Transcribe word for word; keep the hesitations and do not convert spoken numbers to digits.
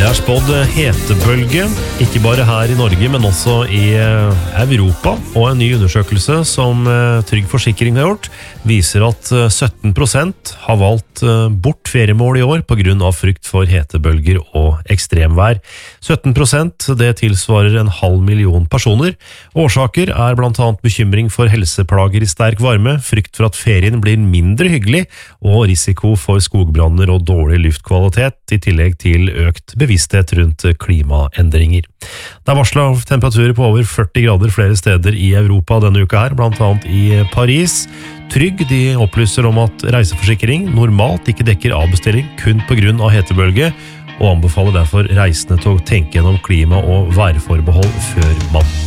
Det er spådd hetebølge, ikke bare her i Norge, men også i Europa. Og en ny undersøkelse som Trygg Forsikring har gjort, viser at sytten prosent har valgt bort feriemål i år på grunn av frykt for hetebølger og ekstremvær. sytten prosent, det tilsvarer en halv million personer. Årsaker er blant annet bekymring for helseplager i sterk varme, frykt for at ferien blir mindre hyggelig, og risiko for skogbranner og dårlig luftkvalitet, i tillegg til økt bevissthet rundt klimaendringer. Det er varslet temperaturer på over førti grader flere steder i Europa denne uka her, blant annet i Paris. Trygg de opplyser om at reiseforsikring normalt ikke dekker avbestilling kun på grunn av hetebølge, og anbefaler derfor reisende til å tenke gjennom klima- og værforbehold før man